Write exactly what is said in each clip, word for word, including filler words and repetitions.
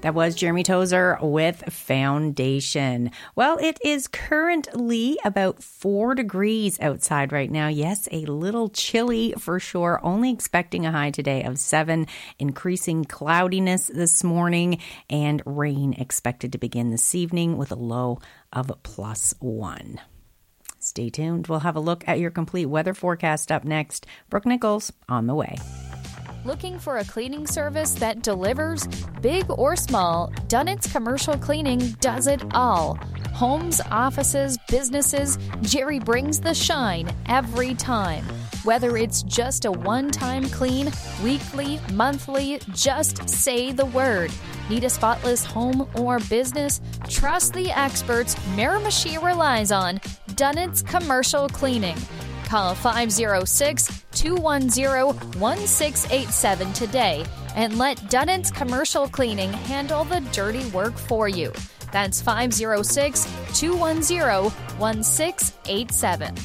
That was Jeremy Tozer with Foundation. Well, it is currently about four degrees outside right now. Yes, a little chilly for sure. Only expecting a high today of seven. Increasing cloudiness this morning and rain expected to begin this evening with a low of plus one. Stay tuned. We'll have a look at your complete weather forecast up next. Brooke Nichols on the way. Looking for a cleaning service that delivers? Big or small, Dunnett's Commercial Cleaning does it all. Homes, offices, businesses, Jerry brings the shine every time. Whether it's just a one-time clean, weekly, monthly, just say the word. Need a spotless home or business? Trust the experts Miramichi relies on. Dunnett's Commercial Cleaning. Call five oh six, two one oh, one six eight seven today and let Dunnett's Commercial Cleaning handle the dirty work for you. That's five oh six, two one oh, one six eight seven.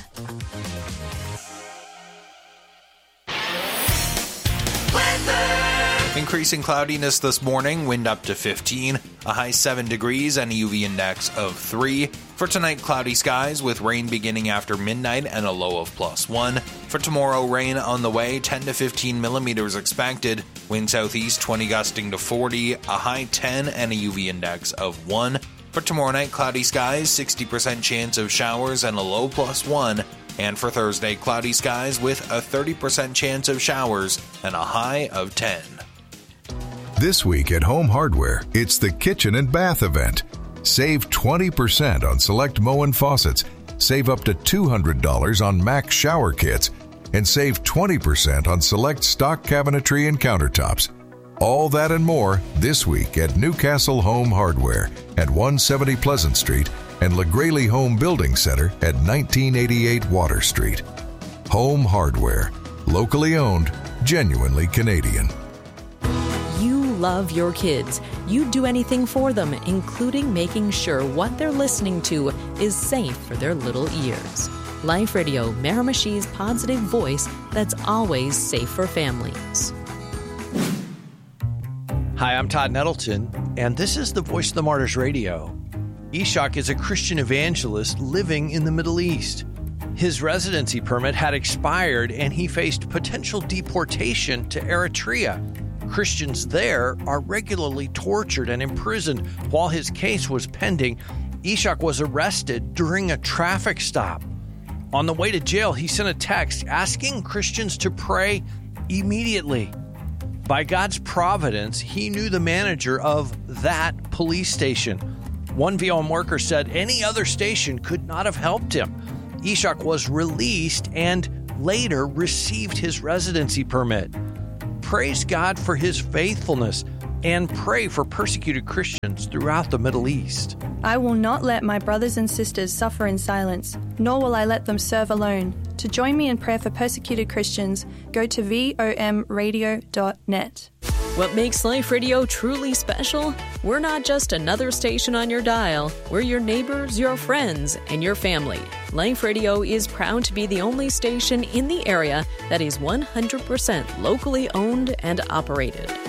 Increasing cloudiness this morning, wind up to fifteen, a high seven degrees and a U V index of three. For tonight, cloudy skies with rain beginning after midnight and a low of plus one. For tomorrow, rain on the way, ten to fifteen millimeters expected. Wind southeast twenty gusting to forty, a high ten and a U V index of one. For tomorrow night, cloudy skies, sixty percent chance of showers and a low plus one. And for Thursday, cloudy skies with a thirty percent chance of showers and a high of ten. This week at Home Hardware, it's the Kitchen and Bath event. Save twenty percent on select Moen faucets, save up to two hundred dollars on Max shower kits, and save twenty percent on select stock cabinetry and countertops. All that and more this week at Newcastle Home Hardware at one seventy Pleasant Street and LaGraley Home Building Center at nineteen eighty-eight Water Street. Home Hardware, locally owned, genuinely Canadian. Love your kids. You do anything for them, including making sure what they're listening to is safe for their little ears. Life Radio, Miramichi's positive voice that's always safe for families. Hi, I'm Todd Nettleton, and this is the Voice of the Martyrs Radio. Ishak is a Christian evangelist living in the Middle East. His residency permit had expired, and he faced potential deportation to Eritrea. Christians there are regularly tortured and imprisoned. While his case was pending, Ishak was arrested during a traffic stop. On the way to jail, he sent a text asking Christians to pray immediately. By God's providence, he knew the manager of that police station. One V O M worker said any other station could not have helped him. Ishak was released and later received his residency permit. Praise God for his faithfulness and pray for persecuted Christians throughout the Middle East. I will not let my brothers and sisters suffer in silence, nor will I let them serve alone. To join me in prayer for persecuted Christians, go to v o m radio dot net. What makes Life Radio truly special? We're not just another station on your dial. We're your neighbors, your friends, and your family. Life Radio is proud to be the only station in the area that is one hundred percent locally owned and operated.